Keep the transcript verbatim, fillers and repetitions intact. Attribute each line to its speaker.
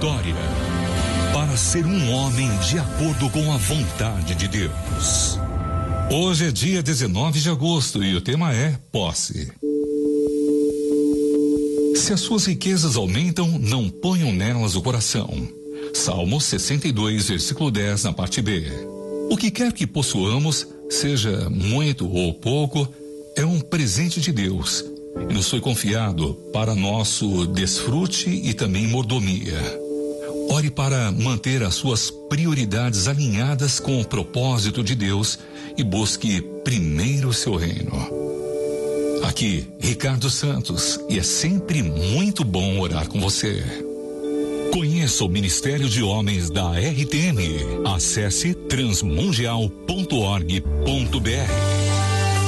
Speaker 1: história para ser um homem de acordo com a vontade de Deus. Hoje é dia dezenove de agosto e o tema é posse. Se as suas riquezas aumentam, não ponham nelas o coração. Salmo sessenta e dois, versículo dez, na parte B. O que quer que possuamos, seja muito ou pouco, é um presente de Deus e nos foi confiado para nosso desfrute e também mordomia. Ore para manter as suas prioridades alinhadas com o propósito de Deus e busque primeiro o seu reino. Aqui, Ricardo Santos, e é sempre muito bom orar com você. Conheça o Ministério de Homens da R T M. Acesse transmundial ponto org ponto br.